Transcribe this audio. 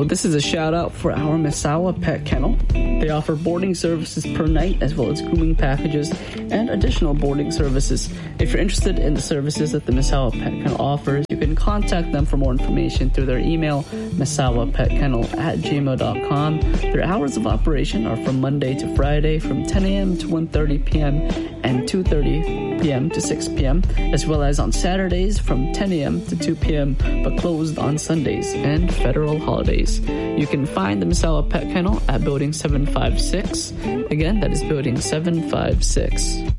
this is a shout out for our Misawa Pet Kennel. They offer boarding services per night as well as grooming packages and additional boarding services. If you're interested in the services that the Misawa Pet Kennel offers, you can contact them for more information through their email, misawapetKennel@gmail.com. Their hours of operation are from Monday to Friday from 10 a.m. to 1:30 p.m. and 2:30 p.m. to 6 p.m., as well as on Saturdays from 10 a.m. to 2 p.m., but closed on Sundays and federal holidays. You can find the Misawa Pet Kennel at Building 756. Again, that is Building 756.